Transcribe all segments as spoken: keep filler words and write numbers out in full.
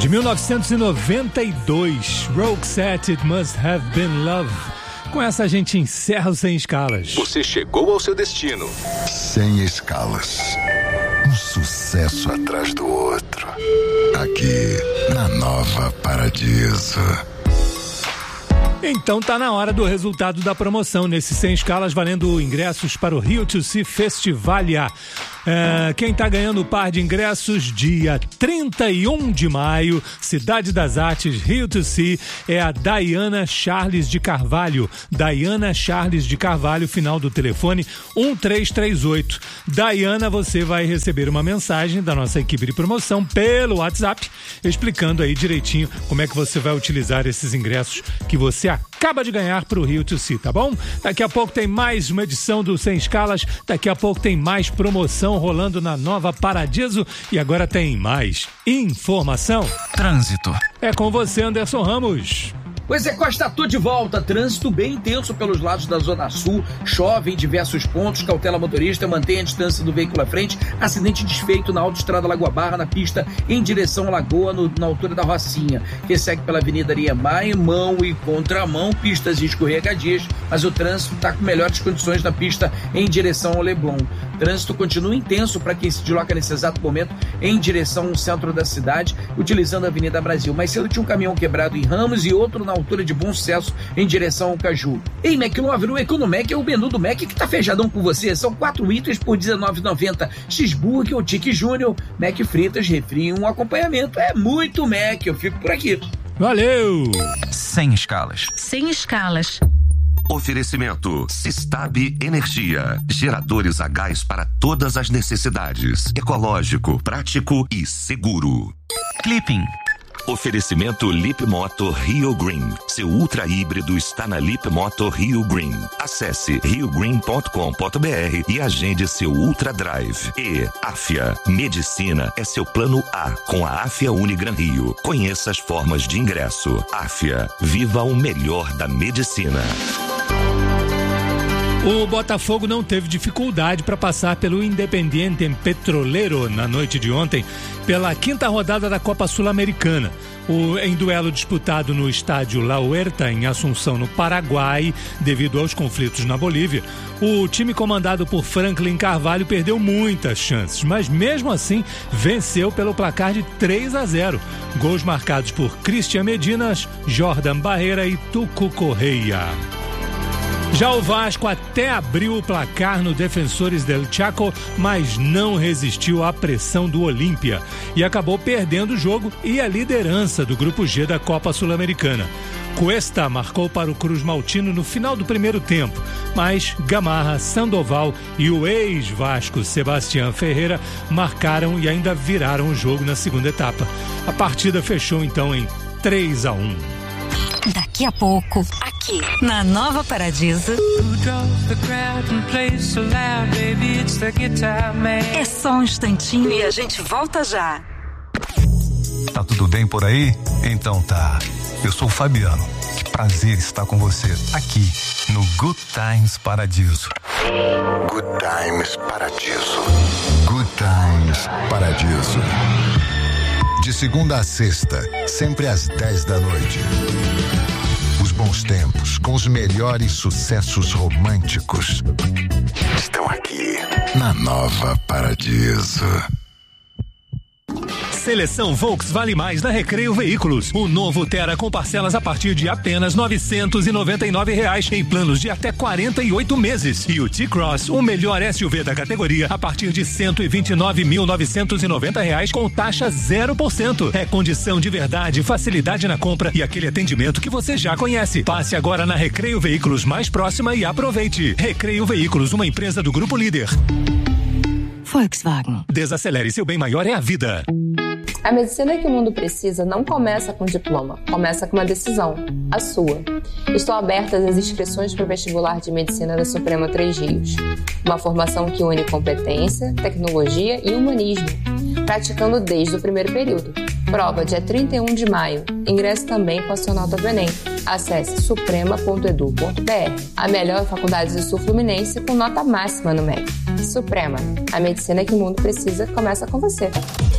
De mil novecentos e noventa e dois, Roxette, It Must Have Been Love. Com essa a gente encerra o Sem Escalas. Você chegou ao seu destino. Sem Escalas. Um sucesso atrás do outro. Aqui, na Nova Paradiso. Então tá na hora do resultado da promoção nesse Sem Escalas, valendo ingressos para o Rio to See Festivalia. É, quem tá ganhando o par de ingressos dia trinta e um de maio, Cidade das Artes, Rio to See, é a Dayana Charles de Carvalho. Dayana Charles de Carvalho, final do telefone um três três oito. Dayana, você vai receber uma mensagem da nossa equipe de promoção pelo WhatsApp, explicando aí direitinho como é que você vai utilizar esses ingressos que você acaba de ganhar para o Rio to See, tá bom? Daqui a pouco tem mais uma edição do Sem Escalas, daqui a pouco tem mais promoção rolando na Nova Paradiso e agora tem mais informação. Trânsito. É com você, Anderson Ramos. Pois é, Costa, tô de volta. Trânsito bem intenso pelos lados da Zona Sul. Chove em diversos pontos. Cautela motorista, mantenha a distância do veículo à frente. Acidente desfeito na autoestrada Lagoa Barra, na pista em direção à Lagoa, no, na altura da Rocinha, que segue pela Avenida Niemeyer, mão e contramão, pistas escorregadias, mas o trânsito está com melhores condições na pista em direção ao Leblon. Trânsito continua intenso para quem se desloca nesse exato momento em direção ao centro da cidade, utilizando a Avenida Brasil. Mais cedo tinha um caminhão quebrado em Ramos e outro na altura de Bom Sucesso em direção ao Caju. Ei, McLover, o Economec é o menu do Mac que tá fechadão com você. São quatro itens por dezenove reais e noventa centavos. Cheeseburger ou Tique Júnior, Mac fritas, refri e um acompanhamento. É muito Mac, eu fico por aqui. Valeu! Sem Escalas. Sem Escalas. Oferecimento Sistab Energia, geradores a gás para todas as necessidades, ecológico, prático e seguro. Clipping. Oferecimento Lip Moto Rio Green. Seu ultra híbrido está na Lip Moto Rio Green. Acesse rio green ponto com ponto b r e agende seu Ultra Drive. E Afia. Medicina é seu plano A com a Afia Unigran Rio. Conheça as formas de ingresso. Afia. Viva o melhor da medicina. O Botafogo não teve dificuldade para passar pelo Independiente Petrolero na noite de ontem, pela quinta rodada da Copa Sul-Americana. O, em duelo disputado no estádio La Huerta, em Assunção, no Paraguai, devido aos conflitos na Bolívia, o time comandado por Franklin Carvalho perdeu muitas chances, mas mesmo assim venceu pelo placar de três a zero. Gols marcados por Cristian Medinas, Jordan Barreira e Tucu Correia. Já o Vasco até abriu o placar no Defensores del Chaco, mas não resistiu à pressão do Olímpia e acabou perdendo o jogo e a liderança do Grupo G da Copa Sul-Americana. Cuesta marcou para o Cruz Maltino no final do primeiro tempo, mas Gamarra, Sandoval e o ex-Vasco Sebastián Ferreira marcaram e ainda viraram o jogo na segunda etapa. A partida fechou então em três a um. Daqui a pouco, aqui na Nova Paradiso. É só um instantinho e a gente volta já. Tá tudo bem por aí? Então tá. Eu sou o Fabiano. Que prazer estar com você aqui no Good Times Paradiso. Good Times Paradiso. Good Times Paradiso. De segunda a sexta, sempre às dez da noite. Os bons tempos, com os melhores sucessos românticos, estão aqui na Nova Paradiso. Seleção Volks Vale Mais na Recreio Veículos. O novo Tera com parcelas a partir de apenas novecentos e noventa e nove reais em planos de até quarenta e oito meses. E o T-Cross, o melhor S U V da categoria, a partir de cento e vinte e nove mil novecentos e noventa reais com taxa zero por cento. É condição de verdade, facilidade na compra e aquele atendimento que você já conhece. Passe agora na Recreio Veículos mais próxima e aproveite. Recreio Veículos, uma empresa do Grupo Líder. Volkswagen. Desacelere, seu bem maior é a vida. A medicina que o mundo precisa não começa com diploma, começa com uma decisão, a sua. Estão abertas as inscrições para o vestibular de medicina da Suprema Três Rios. Uma formação que une competência, tecnologia e humanismo, praticando desde o primeiro período. Prova dia trinta e um de maio. Ingresse também com a sua nota do Enem. Acesse suprema ponto edu ponto b r. A melhor faculdade do Sul Fluminense com nota máxima no M E C. Suprema, a medicina que o mundo precisa começa com você.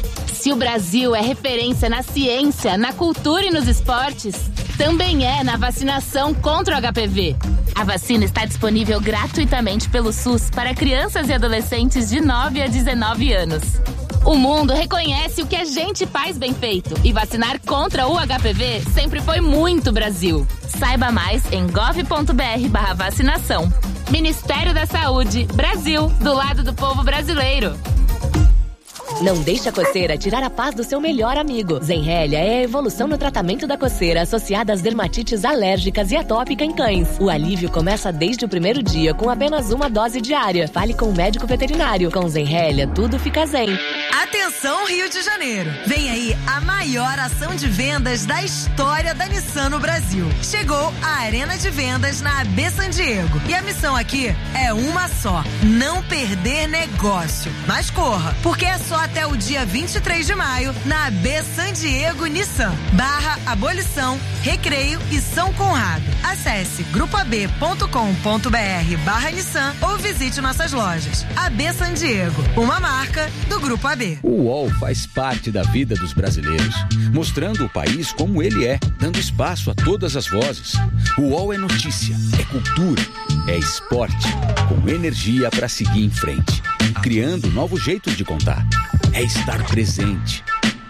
Se o Brasil é referência na ciência, na cultura e nos esportes, também é na vacinação contra o H P V. A vacina está disponível gratuitamente pelo SUS para crianças e adolescentes de nove a dezenove anos. O mundo reconhece o que a gente faz bem feito e vacinar contra o H P V sempre foi muito Brasil. Saiba mais em gov ponto br barra vacinação. Ministério da Saúde, Brasil, do lado do povo brasileiro. Não deixe a coceira tirar a paz do seu melhor amigo. Zenrelia é a evolução no tratamento da coceira associada às dermatites alérgicas e atópica em cães. O alívio começa desde o primeiro dia com apenas uma dose diária. Fale com o médico veterinário. Com Zenrelia, tudo fica zen. Atenção, Rio de Janeiro! Vem aí a maior ação de vendas da história da Nissan no Brasil. Chegou a Arena de Vendas na A B San Diego. E a missão aqui é uma só: não perder negócio. Mas corra, porque é só até o dia vinte e três de maio na A B San Diego Nissan, barra Abolição, Recreio e São Conrado. Acesse grupo a b ponto com ponto b r barra Nissan ou visite nossas lojas. A B San Diego, uma marca do Grupo A B. O U O L faz parte da vida dos brasileiros, mostrando o país como ele é, dando espaço a todas as vozes. O U O L é notícia, é cultura, é esporte, com energia para seguir em frente, criando novos jeitos de contar. É estar presente,